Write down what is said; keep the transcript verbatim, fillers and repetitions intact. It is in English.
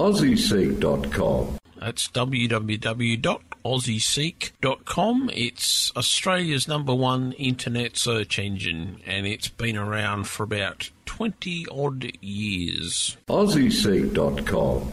aussie seek dot com. That's w w w dot aussie seek dot com. It's Australia's number one internet search engine, and it's been around for about twenty odd years. aussie seek dot com.